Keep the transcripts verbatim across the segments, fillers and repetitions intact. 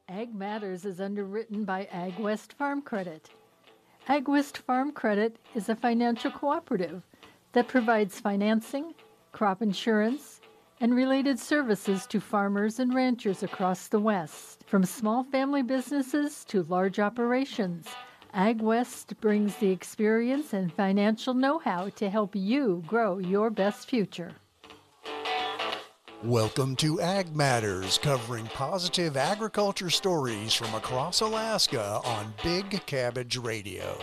Ag Matters is underwritten by AgWest Farm Credit. AgWest Farm Credit is a financial cooperative that provides financing, crop insurance, and related services to farmers and ranchers across the West. From small family businesses to large operations, AgWest brings the experience and financial know-how to help you grow your best future. Welcome to Ag Matters, covering positive agriculture stories from across Alaska on Big Cabbage Radio.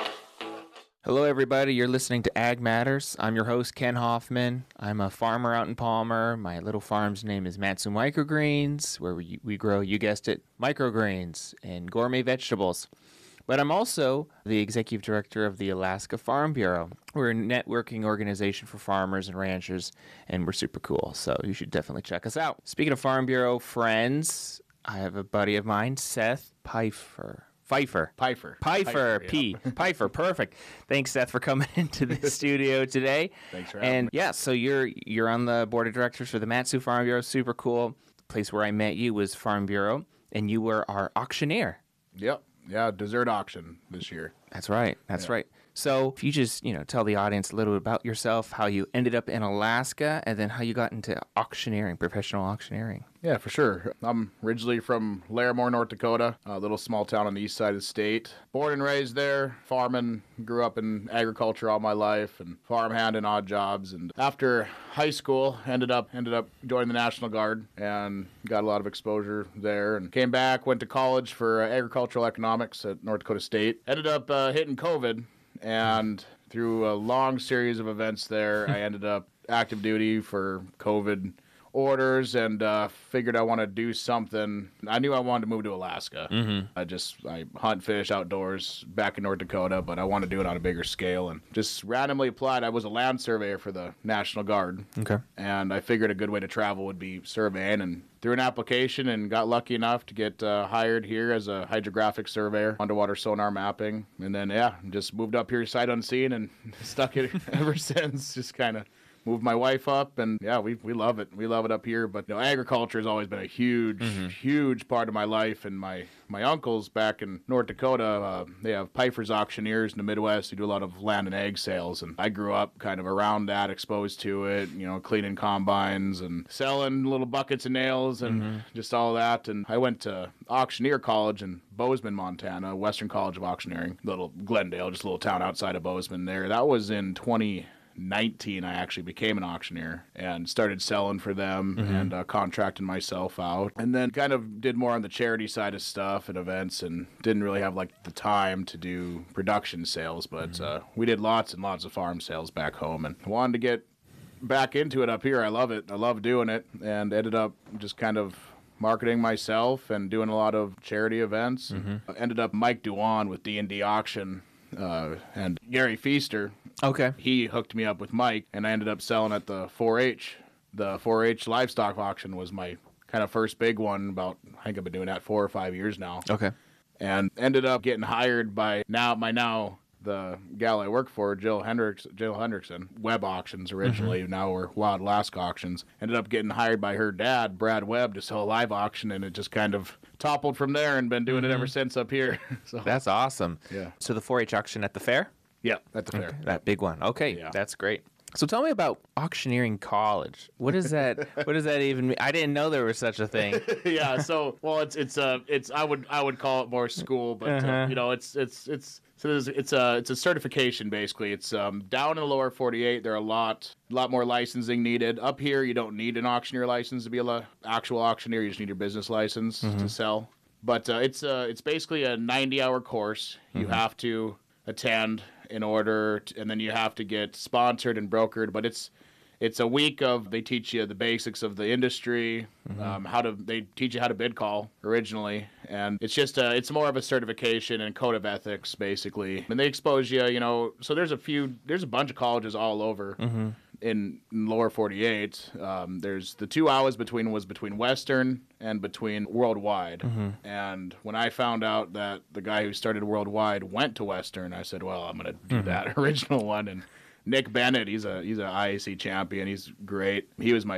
Hello, everybody. You're listening to Ag Matters. I'm your host, Ken Hoffman. I'm a farmer out in Palmer. My little farm's name is Matsu Microgreens, where we, we grow, you guessed it, microgreens and gourmet vegetables. But I'm also the executive director of the Alaska Farm Bureau. We're a networking organization for farmers and ranchers, and we're super cool, so you should definitely check us out. Speaking of Farm Bureau friends, I have a buddy of mine, Seth Pfeiffer. Pfeiffer. Pfeiffer. Pfeiffer, Pfeiffer, P. yeah. Pfeiffer, perfect. Thanks, Seth, for coming into the studio today. Thanks for having and me. yeah, so you're you're on the board of directors for the Matsu Farm Bureau. Super cool. The place where I met you was Farm Bureau, and you were our auctioneer. Yep. Yeah, dessert auction this year. That's right. That's Yeah. right. So if you just, you know, tell the audience a little bit about yourself, how you ended up in Alaska, and then how you got into auctioneering, professional auctioneering. Yeah, for sure. I'm originally from Larimore, North Dakota, a little small town on the east side of the state. Born and raised there, farming, grew up in agriculture all my life, and farmhand and odd jobs. And after high school, ended up ended up joining the National Guard and got a lot of exposure there. And came back, went to college for uh, agricultural economics at North Dakota State. Ended up uh, hitting COVID, and through a long series of events there, I ended up active duty for COVID orders, and uh, figured I want to do something. I knew I wanted to move to Alaska. Mm-hmm. I just I hunt, fish outdoors back in North Dakota, but I want to do it on a bigger scale, and just randomly applied. I was a land surveyor for the National Guard, Okay. and I figured a good way to travel would be surveying, and threw an application and got lucky enough to get uh, hired here as a hydrographic surveyor, underwater sonar mapping, and then yeah, just moved up here sight unseen and stuck it ever since. Just kind of moved my wife up, and yeah, we we love it. We love it up here. But you know, agriculture has always been a huge, mm-hmm. huge part of my life. And my my uncles back in North Dakota, uh, they have Pfeiffer's Auctioneers in the Midwest who do a lot of land and egg sales. And I grew up kind of around that, exposed to it. You know, cleaning combines and selling little buckets of nails and mm-hmm. just all that. And I went to Auctioneer College in Bozeman, Montana, Western College of Auctioneering, little Glendale, just a little town outside of Bozeman there. That was in twenty nineteen. I actually became an auctioneer and started selling for them mm-hmm. and uh, contracting myself out, and then kind of did more on the charity side of stuff and events, and didn't really have like the time to do production sales, but mm-hmm. uh, we did lots and lots of farm sales back home, and wanted to get back into it up here. I love it. I love doing it, and ended up just kind of marketing myself and doing a lot of charity events. Mm-hmm. Uh, ended up Mike Duan with D and D Auction uh, and Gary Feaster. Okay. He hooked me up with Mike, and I ended up selling at the four H. The four H livestock auction was my kind of first big one. About, I think I've been doing that four or five years now. Okay. And ended up getting hired by now my now the gal I work for, Jill Hendricks, Jill Hendrickson, Webb Auctions originally. Mm-hmm. Now we're Wild Alaska Auctions. Ended up getting hired by her dad, Brad Webb, to sell a live auction, and it just kind of toppled from there, and been doing mm-hmm. it ever since up here. So that's awesome. Yeah. So the four H auction at the fair? Yeah, at the fair. Okay, that big one. Okay, yeah. That's great. So tell me about auctioneering college. What is that? What does that even mean? I didn't know there was such a thing. Yeah. So, well, it's it's uh it's I would I would call it more school, but uh-huh. uh, you know, it's it's it's so there's, it's a it's a certification basically. It's um down in the lower forty-eight. There are a lot lot more licensing needed. Up here, you don't need an auctioneer license to be an actual auctioneer. You just need your business license mm-hmm. to sell. But uh, it's uh it's basically a ninety hour course. You mm-hmm. have to attend in order to, and then you have to get sponsored and brokered, but it's it's a week of, they teach you the basics of the industry, mm-hmm. um, how to they teach you how to bid call originally, and it's just a, it's more of a certification and code of ethics basically, and they expose you, you know, so there's a few there's a bunch of colleges all over mm-hmm. in, in lower forty-eight. Um, there's the two hours between was between Western and between Worldwide. Mm-hmm. And when I found out that the guy who started Worldwide went to Western, I said, well, I'm going to do mm-hmm. that original one. And Nick Bennett, he's a he's an I A C champion. He's great. He was my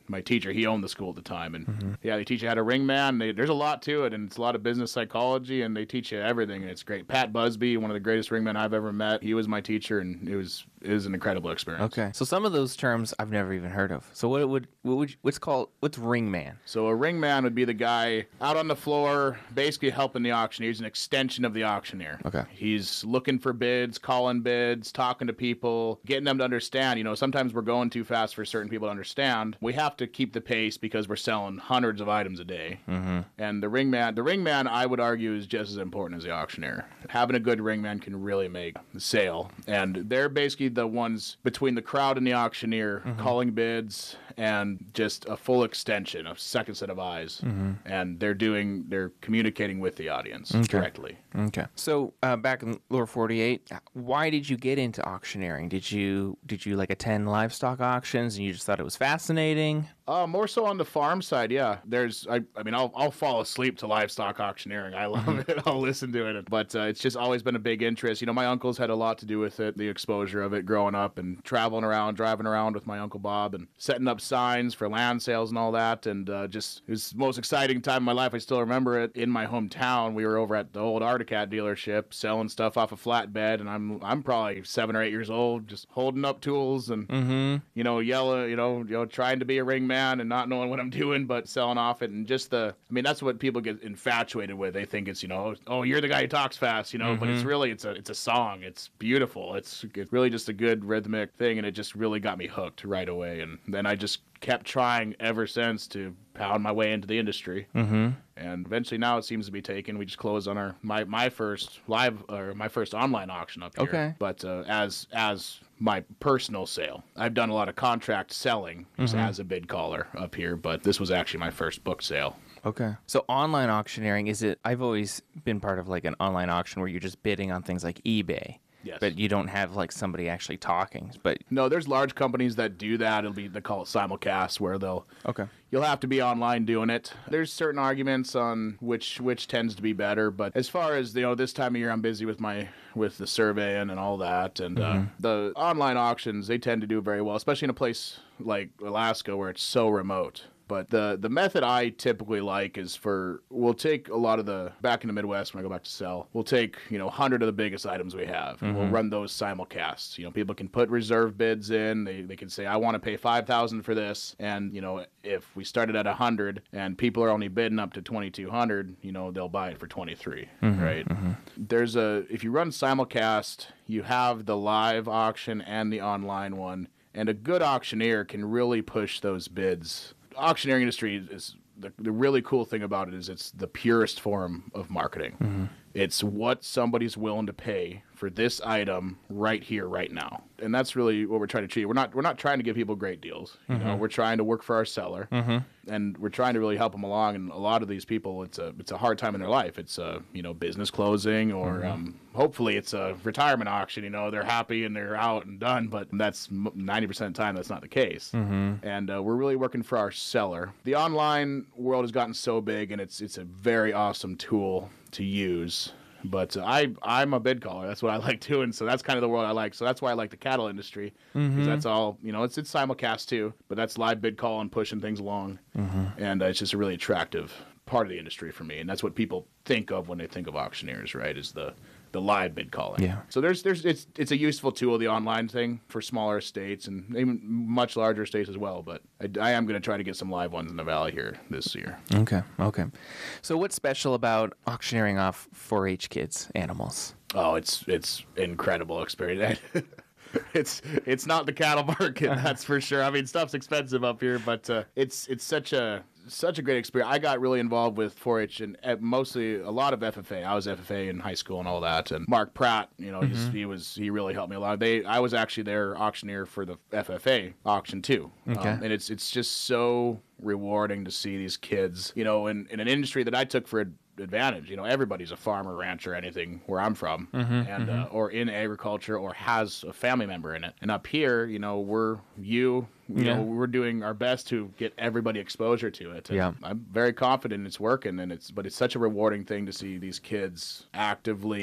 my teacher. He owned the school at the time, and mm-hmm. yeah, they teach you how to ring man. They, there's a lot to it, and it's a lot of business psychology, and they teach you everything, and it's great. Pat Busby, one of the greatest ringmen I've ever met, he was my teacher, and it was it was an incredible experience. Okay, so some of those terms I've never even heard of. So what would what would you, what's called what's ring man? So a ring man would be the guy out on the floor, basically helping the auctioneer. He's an extension of the auctioneer. Okay, he's looking for bids, calling bids, talking to people, getting them to understand. You know, sometimes we're going too fast for certain people to understand. We have to keep the pace because we're selling hundreds of items a day. Mm-hmm. And the ring man, the ring man, I would argue, is just as important as the auctioneer. Having a good ring man can really make the sale. And they're basically the ones between the crowd and the auctioneer, mm-hmm. calling bids, and just a full extension, a second set of eyes. Mm-hmm. And they're doing, they're communicating with the audience okay. directly. Okay. So uh, back in lower forty-eight, why did you get into auctioneering? Did you did you like attend livestock auctions and you just thought it was fascinating? Uh, more so on the farm side, yeah. There's, I, I mean, I'll, I'll fall asleep to livestock auctioneering. I love it. I'll listen to it. But uh, it's just always been a big interest. You know, my uncles had a lot to do with it, the exposure of it growing up and traveling around, driving around with my Uncle Bob and setting up signs for land sales and all that. And uh, just, it was the most exciting time of my life. I still remember it in my hometown. We were over at the old Articat dealership selling stuff off a flatbed. And I'm I'm probably seven or eight years old, just holding up tools and, mm-hmm. you know, yelling, you know, you know, trying to be a ring man and not knowing what I'm doing, but selling off it. And just the, I mean, that's what people get infatuated with. They think it's, you know, oh, you're the guy who talks fast, you know, mm-hmm. but it's really, it's a, it's a song. It's beautiful. It's, it's really just a good rhythmic thing. And it just really got me hooked right away. And then I just kept trying ever since to pound my way into the industry. Mm-hmm. And eventually now it seems to be taken. We just closed on our, my, my first live, or my first online auction up here. Okay. But uh, as, as, my personal sale. I've done a lot of contract selling just mm-hmm. as a bid caller up here, but this was actually my first book sale. Okay. So online auctioneering, is it, I've always been part of like an online auction where you're just bidding on things like eBay. Yes. But you don't have like somebody actually talking. But no, there's large companies that do that. It'll be, they call it simulcast, where they'll okay. You'll have to be online doing it. There's certain arguments on which which tends to be better, but as far as, you know, this time of year I'm busy with my with the surveying and all that, and mm-hmm. uh, the online auctions, they tend to do very well, especially in a place like Alaska where it's so remote. But the the method I typically like is for, we'll take a lot of the, back in the Midwest when I go back to sell, we'll take, you know, one hundred of the biggest items we have, and mm-hmm. we'll run those simulcasts. You know, people can put reserve bids in, they, they can say, I want to pay five thousand dollars for this, and, you know, if we started at one hundred and people are only bidding up to twenty-two hundred, you know, they'll buy it for twenty-three, mm-hmm. right? Mm-hmm. There's a, if you run simulcast, you have the live auction and the online one, and a good auctioneer can really push those bids. Auctioneering industry is the, the really cool thing about it is it's the purest form of marketing. Mm-hmm. It's what somebody's willing to pay for this item right here, right now, and that's really what we're trying to achieve. We're not we're not trying to give people great deals. You mm-hmm. know, we're trying to work for our seller, mm-hmm. and we're trying to really help them along. And a lot of these people, it's a it's a hard time in their life. It's a you know business closing, or mm-hmm. um, hopefully it's a retirement auction. You know, they're happy and they're out and done, but that's ninety percent of the time that's not the case. Mm-hmm. And uh, we're really working for our seller. The online world has gotten so big, and it's it's a very awesome tool to use. But uh, I, I'm a bid caller. That's what I like doing. So that's kind of the world I like. So that's why I like the cattle industry. Because mm-hmm. that's all, you know, it's it's simulcast too. But that's live bid call and pushing things along. Mm-hmm. And uh, it's just a really attractive part of the industry for me. And that's what people think of when they think of auctioneers, right, is the the live bid calling. Yeah. So there's there's it's it's a useful tool, the online thing, for smaller estates and even much larger estates as well. But I, I am going to try to get some live ones in the valley here this year. Okay. Okay. So what's special about auctioneering off four H kids animals? Oh, it's it's incredible experience. It's it's not the cattle market, that's for sure. I mean, stuff's expensive up here, but uh, it's it's such a such a great experience. I got really involved with four H and uh, mostly a lot of F F A. I was F F A in high school and all that. And Mark Pratt, you know, mm-hmm. he's, he was he really helped me a lot. They I was actually their auctioneer for the F F A auction too. Okay. Um, and it's it's just so rewarding to see these kids, you know, in, in an industry that I took for advantage. You know, everybody's a farmer, rancher, anything where I'm from, mm-hmm, and mm-hmm. Uh, or in agriculture, or has a family member in it. And up here, you know, we're you, you yeah. know, we're doing our best to get everybody exposure to it. And yeah, I'm very confident it's working, and it's but it's such a rewarding thing to see these kids actively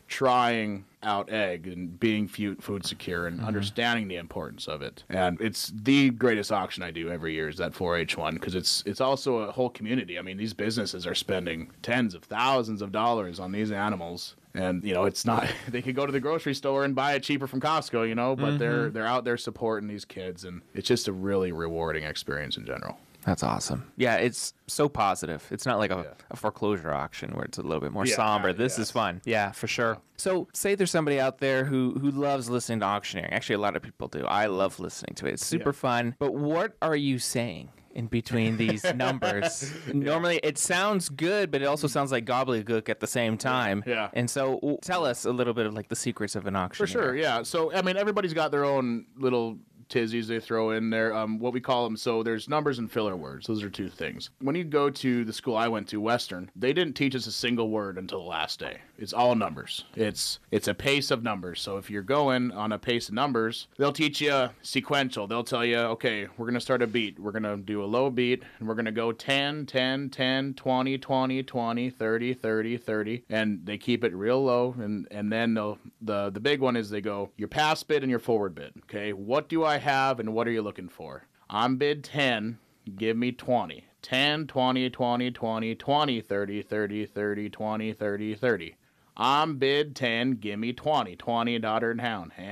trying out egg and being food food secure and mm-hmm. understanding the importance of it. And it's the greatest auction I do every year is that four H one, because it's it's also a whole community. I mean, these businesses are spending tens of thousands of dollars on these animals. And, you know, it's not, they could go to the grocery store and buy it cheaper from Costco, you know, but mm-hmm. they're they're out there supporting these kids. And it's just a really rewarding experience in general. That's awesome. Yeah, it's so positive. It's not like a, yeah. a foreclosure auction where it's a little bit more yeah, somber. This yes. is fun. Yeah, for sure. Yeah. So say there's somebody out there who, who loves listening to auctioneering. Actually, a lot of people do. I love listening to it. It's super yeah. fun. But what are you saying in between these numbers? yeah. Normally, it sounds good, but it also sounds like gobbledygook at the same time. Yeah. And so tell us a little bit of like the secrets of an auction. For sure, yeah. So, I mean, everybody's got their own little tizzies they throw in there, um, what we call them. So there's numbers and filler words. Those are two things. When you go to the school I went to, Western, they didn't teach us a single word until the last day. It's all numbers. It's it's a pace of numbers. So if you're going on a pace of numbers, they'll teach you sequential. They'll tell you, okay, we're going to start a beat. We're going to do a low beat, and we're going to go ten, ten, ten, twenty, twenty, twenty, thirty, thirty, thirty, and they keep it real low. And, and then they'll, the, the big one is they go, your pass bid and your forward bid. Okay, what do I have and what are you looking for? I'm bid ten, give me twenty. ten, twenty, twenty, twenty, twenty, thirty, thirty, thirty, twenty, thirty, thirty. I'm bid ten, give me twenty. twenty, daughter and hound.